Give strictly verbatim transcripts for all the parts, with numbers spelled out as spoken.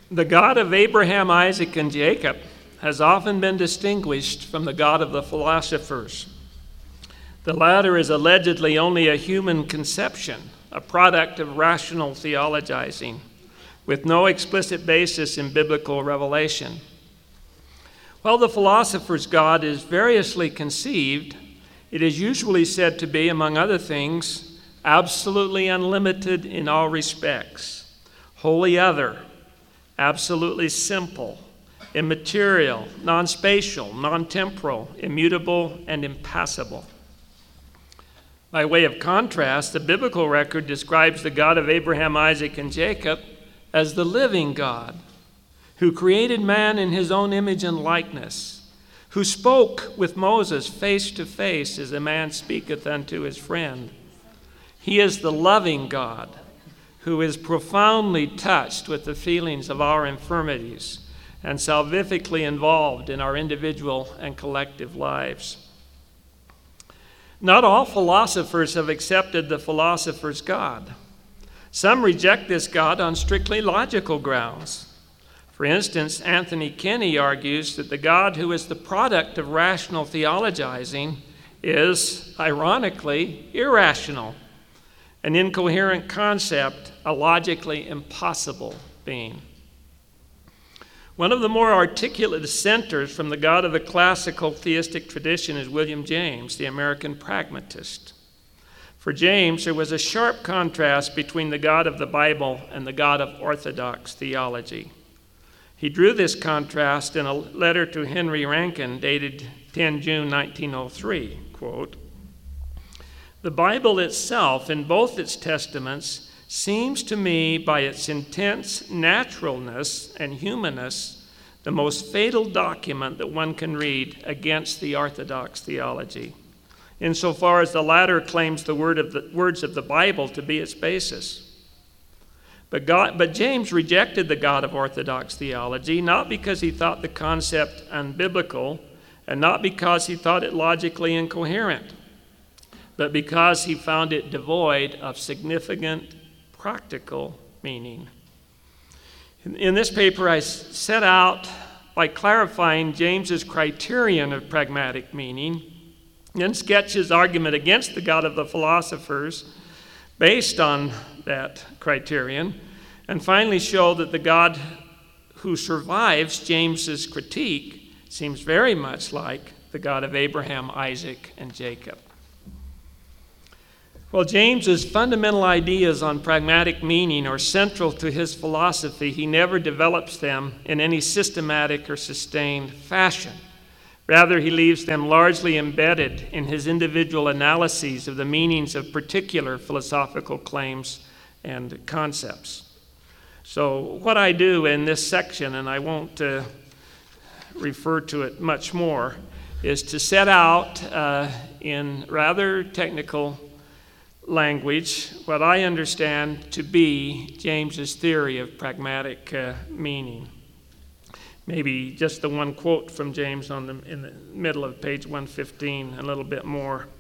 The God of Abraham, Isaac, and Jacob has often been distinguished from the God of the philosophers. The latter is allegedly only a human conception, a product of rational theologizing, with no explicit basis in biblical revelation. While the philosopher's God is variously conceived, it is usually said to be, among other things, absolutely unlimited in all respects, wholly other, absolutely simple, immaterial, non-spatial, non-temporal, immutable, and impassible. By way of contrast, the biblical record describes the God of Abraham, Isaac, and Jacob as the living God, who created man in his own image and likeness, who spoke with Moses face to face as a man speaketh unto his friend. He is the loving God, who is profoundly touched with the feelings of our infirmities and salvifically involved in our individual and collective lives. Not all philosophers have accepted the philosopher's God. Some reject this God on strictly logical grounds. For instance, Anthony Kenny argues that the God who is the product of rational theologizing is, ironically, irrational, an incoherent concept, a logically impossible being. One of the more articulate dissenters from the God of the classical theistic tradition is William James, the American pragmatist. For James, there was a sharp contrast between the God of the Bible and the God of Orthodox theology. He drew this contrast in a letter to Henry Rankin dated the tenth of June nineteen oh three, quote, "The Bible itself, in both its testaments, seems to me by its intense naturalness and humanness the most fatal document that one can read against the Orthodox theology, insofar as the latter claims the, word of the words of the Bible to be its basis. But, God, but James rejected the God of Orthodox theology, not because he thought the concept unbiblical, and not because he thought it logically incoherent, but because he found it devoid of significant practical meaning." In, in this paper, I s- set out by clarifying James's criterion of pragmatic meaning, then sketch his argument against the God of the philosophers based on that criterion, and finally show that the God who survives James's critique seems very much like the God of Abraham, Isaac, and Jacob. While James's fundamental ideas on pragmatic meaning are central to his philosophy, he never develops them in any systematic or sustained fashion. Rather, he leaves them largely embedded in his individual analyses of the meanings of particular philosophical claims and concepts. So what I do in this section, and I won't uh, refer to it much more, is to set out uh, in rather technical language what I understand to be James's theory of pragmatic uh, meaning. Maybe just the one quote from James on the, in the middle of page one fifteen, a little bit more.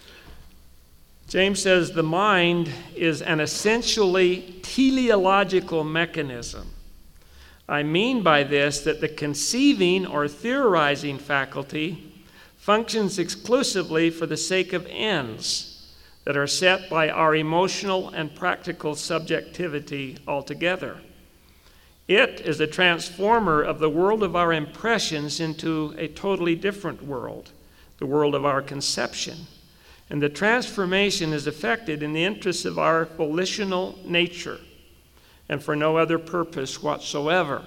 James says, "The mind is an essentially teleological mechanism. I mean by this that the conceiving or theorizing faculty functions exclusively for the sake of ends that are set by our emotional and practical subjectivity altogether. It is a transformer of the world of our impressions into a totally different world, the world of our conception. And the transformation is effected in the interests of our volitional nature and for no other purpose whatsoever."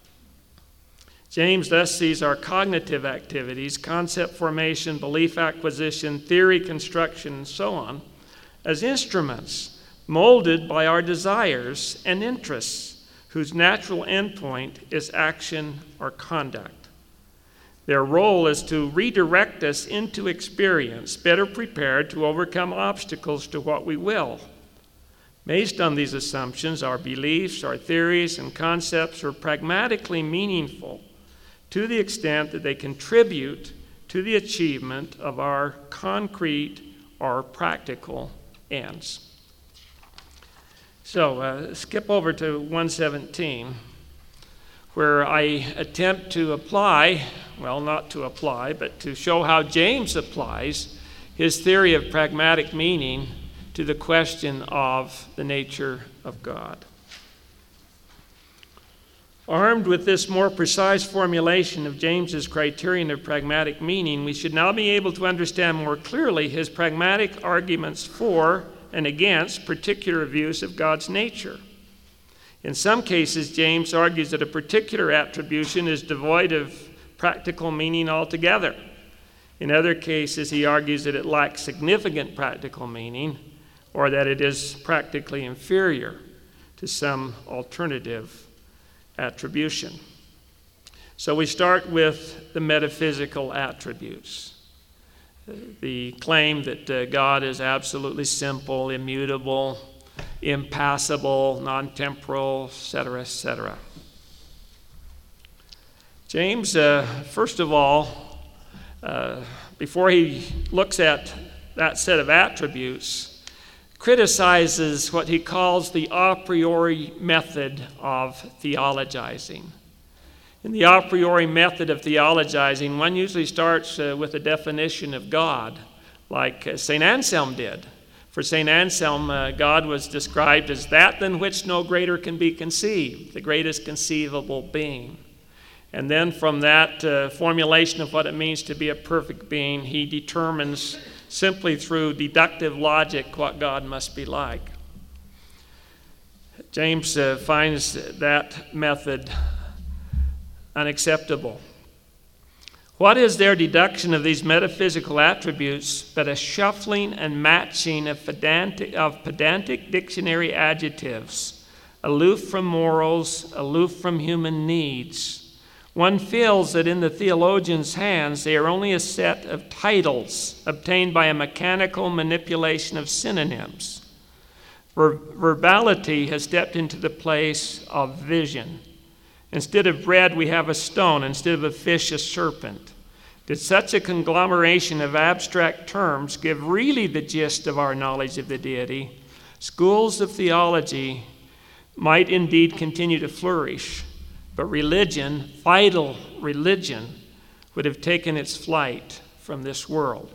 James thus sees our cognitive activities, concept formation, belief acquisition, theory construction, and so on, as instruments molded by our desires and interests, whose natural endpoint is action or conduct. Their role is to redirect us into experience, better prepared to overcome obstacles to what we will. Based on these assumptions, our beliefs, our theories, and concepts are pragmatically meaningful to the extent that they contribute to the achievement of our concrete or practical ends. So, uh, skip over to one seventeen. where I attempt to apply, well, not to apply, but to show how James applies his theory of pragmatic meaning to the question of the nature of God. Armed with this more precise formulation of James's criterion of pragmatic meaning, we should now be able to understand more clearly his pragmatic arguments for and against particular views of God's nature. In some cases, James argues that a particular attribution is devoid of practical meaning altogether. In other cases, he argues that it lacks significant practical meaning, or that it is practically inferior to some alternative attribution. So we start with the metaphysical attributes. The claim that uh, God is absolutely simple, immutable, impassible, non-temporal, et cetera, et cetera. James, uh, first of all, uh, before he looks at that set of attributes, criticizes what he calls the a priori method of theologizing. In the a priori method of theologizing, one usually starts uh, with a definition of God, like uh, Saint Anselm did. For Saint Anselm, uh, God was described as that than which no greater can be conceived, the greatest conceivable being. And then from that uh, formulation of what it means to be a perfect being, he determines simply through deductive logic what God must be like. James uh, finds that method unacceptable. What is their deduction of these metaphysical attributes but a shuffling and matching of pedantic, of pedantic dictionary adjectives, aloof from morals, aloof from human needs? One feels that in the theologian's hands they are only a set of titles obtained by a mechanical manipulation of synonyms. Ver- verbality has stepped into the place of vision. Instead of bread, we have a stone. Instead of a fish, a serpent. Did such a conglomeration of abstract terms give really the gist of our knowledge of the deity, schools of theology might indeed continue to flourish. But religion, vital religion, would have taken its flight from this world.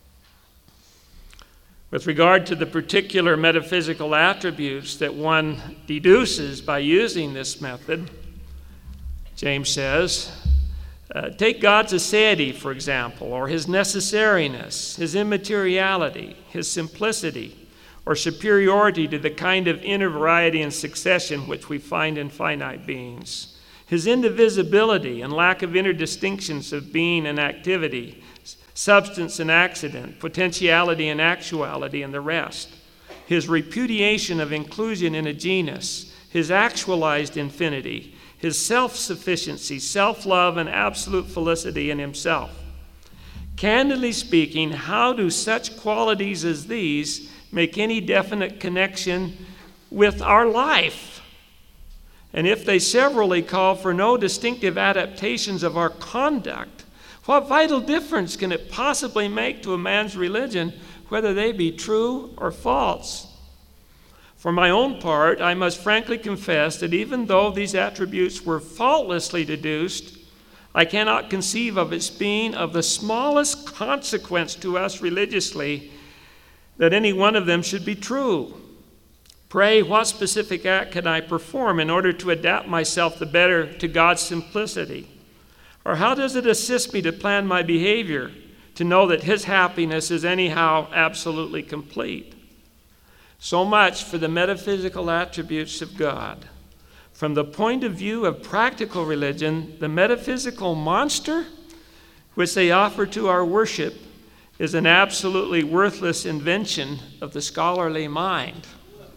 With regard to the particular metaphysical attributes that one deduces by using this method, James says, uh, take God's aseity, for example, or his necessariness, his immateriality, his simplicity, or superiority to the kind of inner variety and succession which we find in finite beings. His indivisibility and lack of inner distinctions of being and activity, substance and accident, potentiality and actuality, and the rest. His repudiation of inclusion in a genus, his actualized infinity, his self-sufficiency, self-love, and absolute felicity in himself. Candidly speaking, how do such qualities as these make any definite connection with our life? And if they severally call for no distinctive adaptations of our conduct, what vital difference can it possibly make to a man's religion, whether they be true or false? For my own part, I must frankly confess that even though these attributes were faultlessly deduced, I cannot conceive of its being of the smallest consequence to us religiously that any one of them should be true. Pray, what specific act can I perform in order to adapt myself the better to God's simplicity? Or how does it assist me to plan my behavior, to know that his happiness is anyhow absolutely complete? So much for the metaphysical attributes of God. From the point of view of practical religion, the metaphysical monster which they offer to our worship is an absolutely worthless invention of the scholarly mind.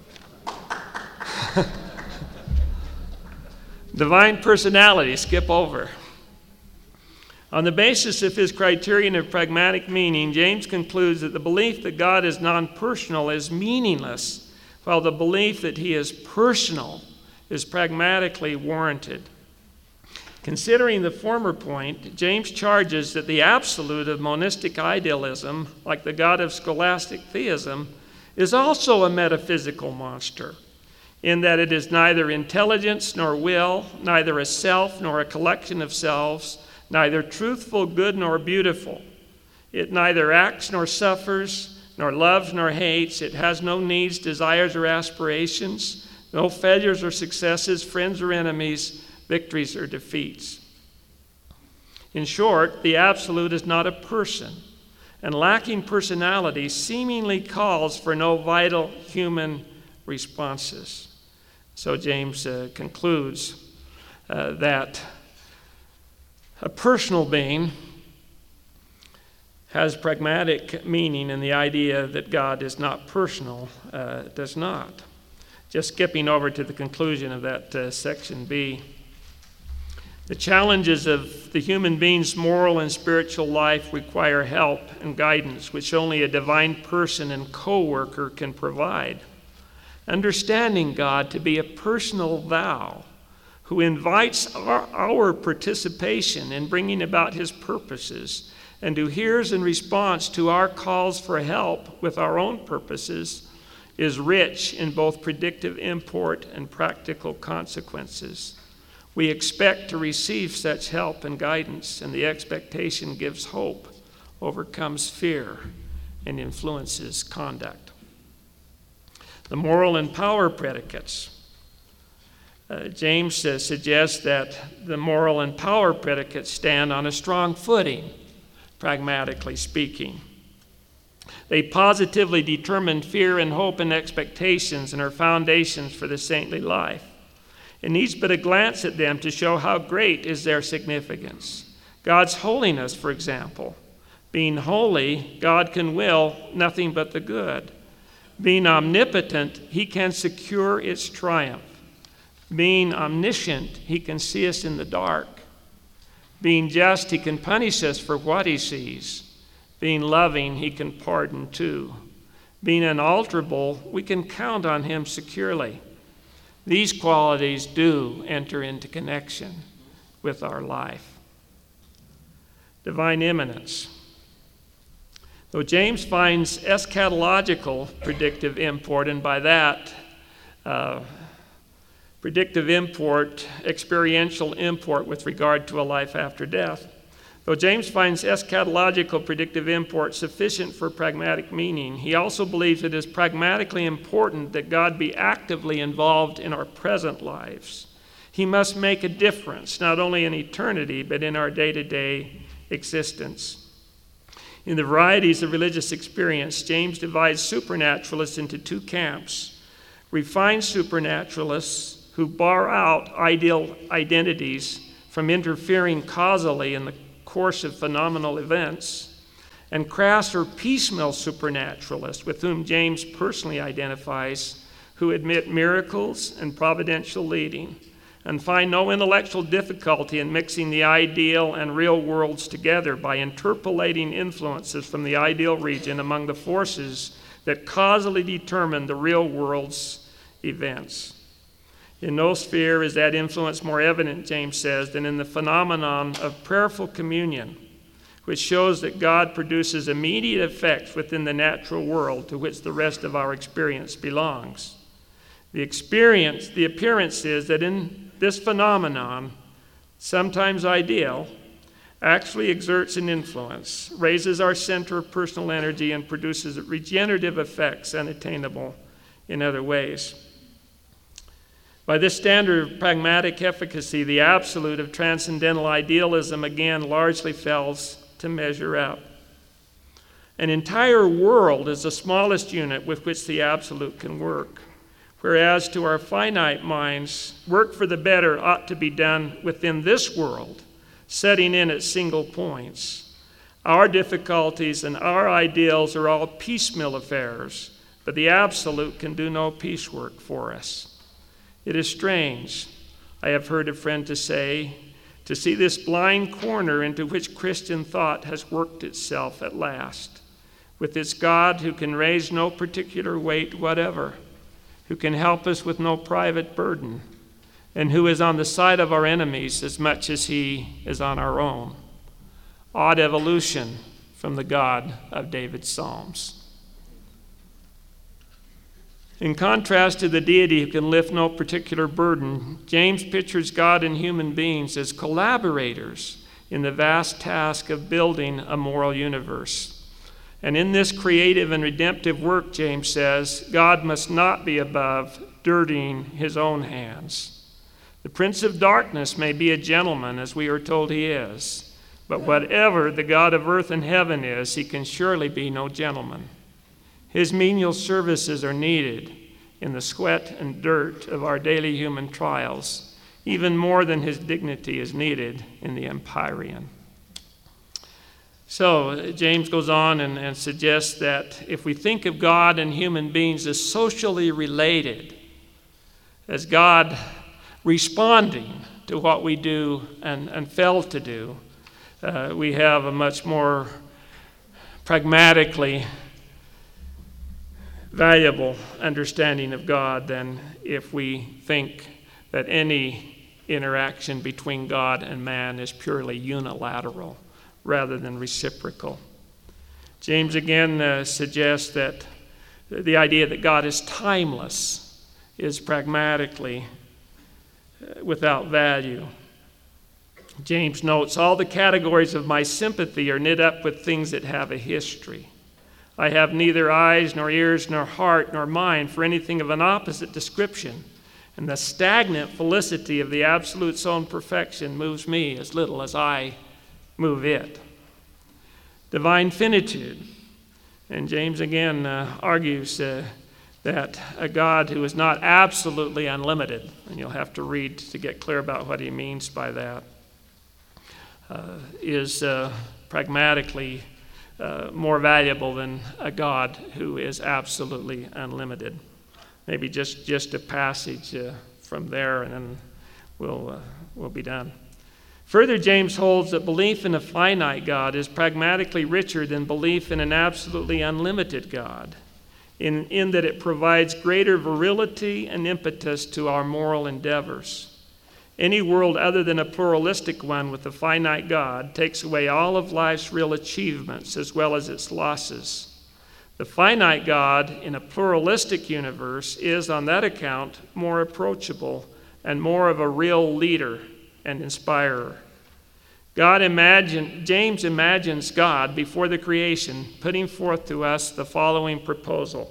Divine personality, skip over. On the basis of his criterion of pragmatic meaning, James concludes that the belief that God is non-personal is meaningless, while the belief that he is personal is pragmatically warranted. Considering the former point, James charges that the absolute of monistic idealism, like the God of scholastic theism, is also a metaphysical monster. in that it is neither intelligence nor will, neither a self nor a collection of selves, neither truthful, good, nor beautiful. It neither acts nor suffers, nor loves nor hates. It has no needs, desires, or aspirations, no failures or successes, friends or enemies, victories or defeats. In short, the absolute is not a person, and lacking personality seemingly calls for no vital human responses. So James uh, concludes uh, that a personal being has pragmatic meaning, and the idea that God is not personal uh, does not. Just skipping over to the conclusion of that uh, section B. The challenges of the human being's moral and spiritual life require help and guidance, which only a divine person and co-worker can provide. Understanding God to be a personal thou who invites our, our participation in bringing about his purposes, and who hears in response to our calls for help with our own purposes, is rich in both predictive import and practical consequences. We expect to receive such help and guidance, and the expectation gives hope, overcomes fear, and influences conduct. The moral and power predicates. Uh, James uh, suggests that the moral and power predicates stand on a strong footing, pragmatically speaking. They positively determine fear and hope and expectations and are foundations for the saintly life. It needs but a glance at them to show how great is their significance. God's holiness, for example. Being holy, God can will nothing but the good. Being omnipotent, he can secure its triumph. Being omniscient, he can see us in the dark. Being just, he can punish us for what he sees. Being loving, he can pardon too. Being unalterable, we can count on him securely. These qualities do enter into connection with our life. Divine immanence. Though James finds eschatological predictive import, and by that, uh, predictive import, experiential import with regard to a life after death. Though James finds eschatological predictive import sufficient for pragmatic meaning, he also believes it is pragmatically important that God be actively involved in our present lives. He must make a difference, not only in eternity, but in our day-to-day existence. In the varieties of religious experience, James divides supernaturalists into two camps: refined supernaturalists who bar out ideal identities from interfering causally in the course of phenomenal events, and crass or piecemeal supernaturalists, with whom James personally identifies, who admit miracles and providential leading, and find no intellectual difficulty in mixing the ideal and real worlds together by interpolating influences from the ideal region among the forces that causally determine the real world's events. In no sphere is that influence more evident, James says, than in the phenomenon of prayerful communion, which shows that God produces immediate effects within the natural world to which the rest of our experience belongs. The experience, the appearance is that in this phenomenon, sometimes ideal, actually exerts an influence, raises our center of personal energy, and produces regenerative effects unattainable in other ways. By this standard of pragmatic efficacy, the absolute of transcendental idealism again largely fails to measure up. An entire world is the smallest unit with which the absolute can work, whereas to our finite minds, work for the better ought to be done within this world, setting in at single points. Our difficulties and our ideals are all piecemeal affairs, but the absolute can do no piecework for us. It is strange, I have heard a friend to say, to see this blind corner into which Christian thought has worked itself at last, with its God who can raise no particular weight whatever, who can help us with no private burden, and who is on the side of our enemies as much as he is on our own. Odd evolution from the God of David's Psalms. In contrast to the deity who can lift no particular burden, James pictures God and human beings as collaborators in the vast task of building a moral universe. And in this creative and redemptive work, James says, God must not be above dirtying his own hands. The prince of darkness may be a gentleman, as we are told he is, but whatever the God of earth and heaven is, he can surely be no gentleman. His menial services are needed in the sweat and dirt of our daily human trials, even more than his dignity is needed in the empyrean. So James goes on and, and suggests that if we think of God and human beings as socially related, as God responding to what we do and, and fail to do, uh, we have a much more pragmatically valuable understanding of God than if we think that any interaction between God and man is purely unilateral rather than reciprocal. James again uh, suggests that the idea that God is timeless is pragmatically uh, without value. James notes, all the categories of my sympathy are knit up with things that have a history. I have neither eyes nor ears nor heart nor mind for anything of an opposite description, and the stagnant felicity of the Absolute's own perfection moves me as little as I move it. Divine finitude. And James again uh, argues uh, that a God who is not absolutely unlimited, and you'll have to read to get clear about what he means by that, uh, is uh, pragmatically Uh, more valuable than a God who is absolutely unlimited. Maybe just, just a passage uh, from there, and then we'll, uh, we'll be done. Further, James holds that belief in a finite God is pragmatically richer than belief in an absolutely unlimited God, in, in that it provides greater virility and impetus to our moral endeavors. Any world other than a pluralistic one with a finite God takes away all of life's real achievements as well as its losses. The finite God in a pluralistic universe is, on that account, more approachable and more of a real leader and inspirer. God imagine, James imagines God before the creation putting forth to us the following proposal.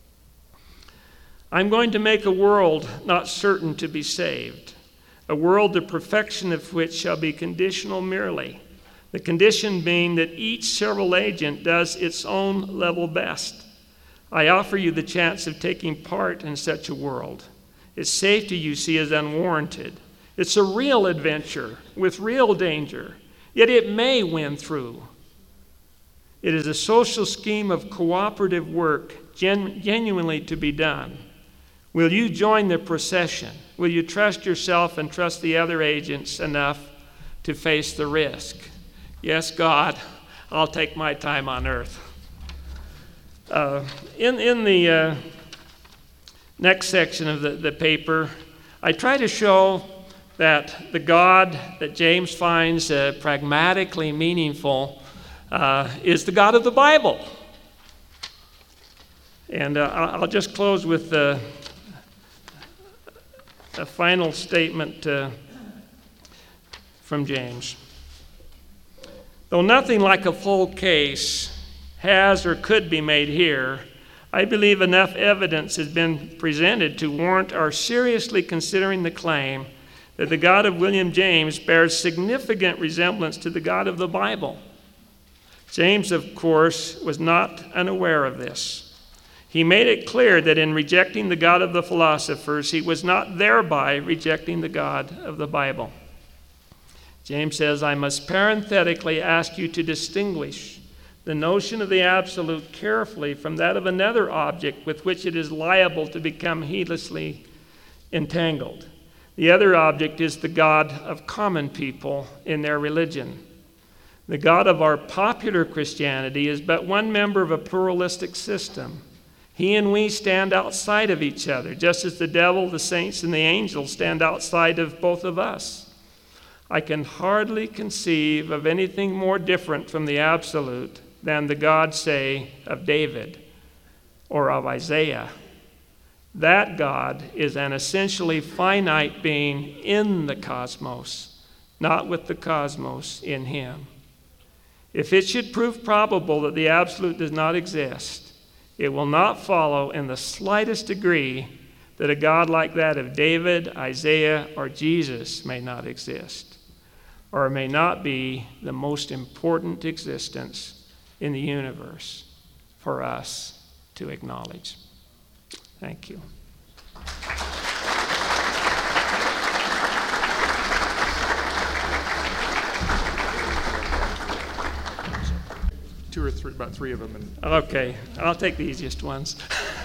I'm going to make a world not certain to be saved, a world the perfection of which shall be conditional merely, the condition being that each several agent does its own level best. I offer you the chance of taking part in such a world. Its safety, you see, is unwarranted. It's a real adventure with real danger, yet it may win through. It is a social scheme of cooperative work gen- genuinely to be done. Will you join the procession? Will you trust yourself and trust the other agents enough to face the risk? Yes, God, I'll take my time on earth. Uh, in, in the uh, next section of the, the paper, I try to show that the God that James finds uh, pragmatically meaningful uh, is the God of the Bible. And uh, I'll just close with uh, a final statement uh, from James. Though nothing like a full case has or could be made here, I believe enough evidence has been presented to warrant our seriously considering the claim that the God of William James bears significant resemblance to the God of the Bible. James, of course, was not unaware of this. He made it clear that in rejecting the God of the philosophers, he was not thereby rejecting the God of the Bible. James says, I must parenthetically ask you to distinguish the notion of the absolute carefully from that of another object with which it is liable to become heedlessly entangled. The other object is the God of common people in their religion. The God of our popular Christianity is but one member of a pluralistic system. He and we stand outside of each other, just as the devil, the saints, and the angels stand outside of both of us. I can hardly conceive of anything more different from the absolute than the God, say, of David or of Isaiah. That God is an essentially finite being in the cosmos, not with the cosmos in him. If it should prove probable that the absolute does not exist, it will not follow in the slightest degree that a God like that of David, Isaiah, or Jesus may not exist, or may not be the most important existence in the universe for us to acknowledge. Thank you. Two or three, about three of them. And Okay, I'll take the easiest ones.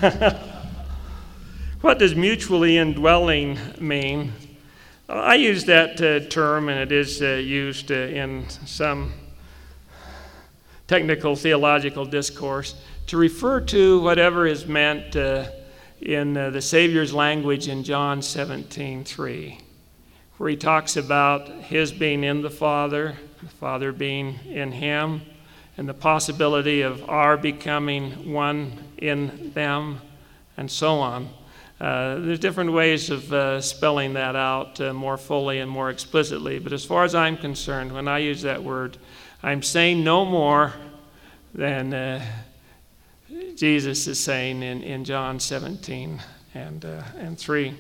What does mutually indwelling mean? I use that uh, term, and it is uh, used uh, in some technical theological discourse to refer to whatever is meant uh, in uh, the Savior's language in John seventeen three, where he talks about his being in the Father, the Father being in him, and the possibility of our becoming one in them, and so on. Uh, there's different ways of uh, spelling that out uh, more fully and more explicitly, but as far as I'm concerned, when I use that word, I'm saying no more than uh, Jesus is saying in, in John seventeen and, uh, and three.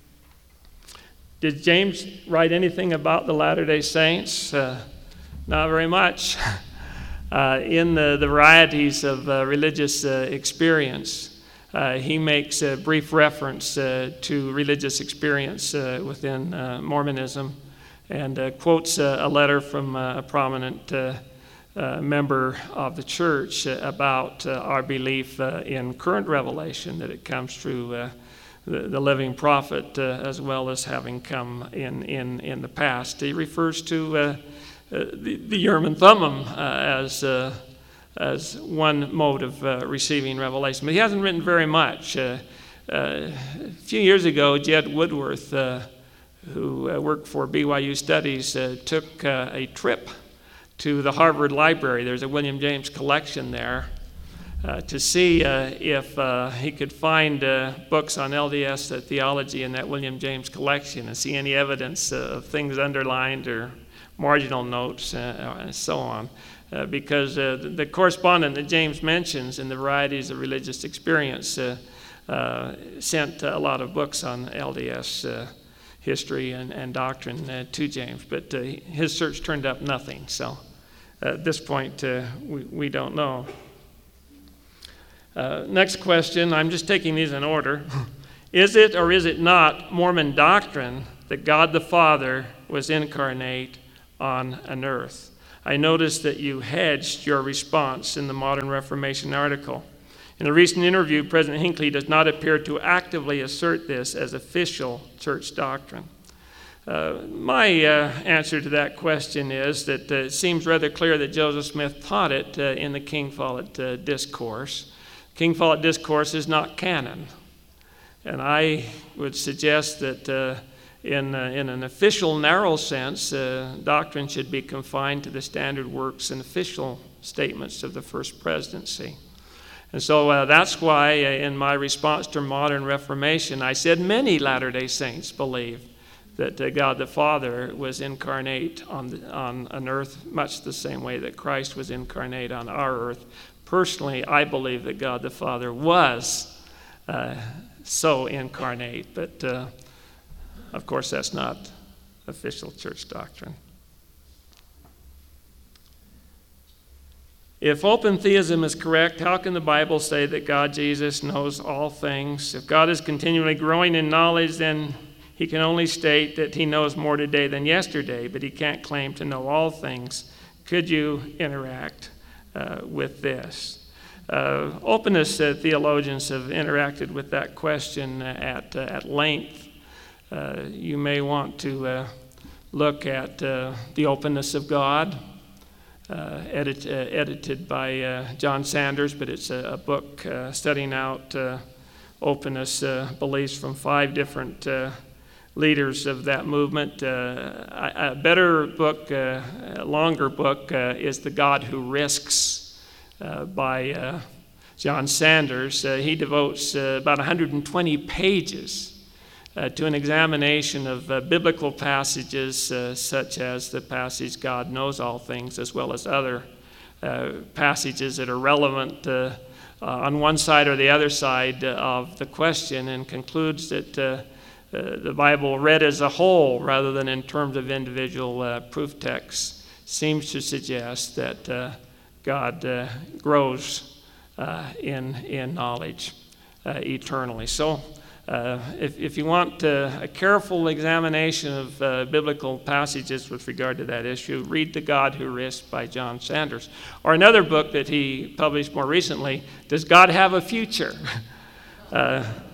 Did James write anything about the Latter-day Saints? Uh, not very much. Uh, in the, the varieties of uh, religious uh, experience, uh, he makes a brief reference uh, to religious experience uh, within uh, Mormonism, and uh, quotes uh, a letter from uh, a prominent uh, uh, member of the church uh, about uh, our belief uh, in current revelation, that it comes through uh, the, the living prophet uh, as well as having come in, in, in the past. He refers to uh, Uh, the, the Urim and Thummim uh, as, uh, as one mode of uh, receiving revelation. But he hasn't written very much. Uh, uh, a few years ago, Jed Woodworth, uh, who uh, worked for B Y U Studies, uh, took uh, a trip to the Harvard Library. There's a William James collection there uh, to see uh, if uh, he could find uh, books on L D S uh, theology in that William James collection and see any evidence uh, of things underlined or marginal notes, uh, and so on, uh, because uh, the, the correspondent that James mentions in the varieties of religious experience uh, uh, sent a lot of books on L D S uh, history and, and doctrine uh, to James, but uh, his search turned up nothing. So uh, at this point, uh, we, we don't know. Uh, next question, I'm just taking these in order. Is it or is it not Mormon doctrine that God the Father was incarnate on an earth? I noticed that you hedged your response in the Modern Reformation article. In a recent interview, President Hinckley does not appear to actively assert this as official church doctrine. Uh, my uh, answer to that question is that uh, it seems rather clear that Joseph Smith taught it uh, in the King Follett uh, Discourse. King Follett Discourse is not canon, and I would suggest that uh, In, uh, in an official, narrow sense, uh, doctrine should be confined to the standard works and official statements of the First Presidency. And so uh, that's why uh, in my response to Modern Reformation, I said many Latter-day Saints believe that uh, God the Father was incarnate on, the, on an earth much the same way that Christ was incarnate on our earth. Personally, I believe that God the Father was uh, so incarnate, but uh, of course, that's not official church doctrine. If open theism is correct, how can the Bible say that God, Jesus, knows all things? If God is continually growing in knowledge, then he can only state that he knows more today than yesterday, but he can't claim to know all things. Could you interact uh, with this? Uh, openness uh, theologians have interacted with that question at, uh, at length. Uh, you may want to uh, look at uh, The Openness of God, uh, edit, uh, edited by uh, John Sanders, but it's a, a book uh, studying out uh, openness uh, beliefs from five different uh, leaders of that movement. Uh, a, a better book, uh, a longer book, uh, is The God Who Risks uh, by uh, John Sanders. Uh, he devotes uh, about one hundred twenty pages uh, to an examination of uh, biblical passages uh, such as the passage, God knows all things, as well as other uh, passages that are relevant uh, uh, on one side or the other side of the question, and concludes that uh, uh, the Bible read as a whole rather than in terms of individual uh, proof texts seems to suggest that uh, God uh, grows Uh, in in knowledge uh, eternally. So uh, if, if you want uh, a careful examination of uh, biblical passages with regard to that issue, read The God Who Risked by John Sanders. Or another book that he published more recently, Does God Have a Future? uh,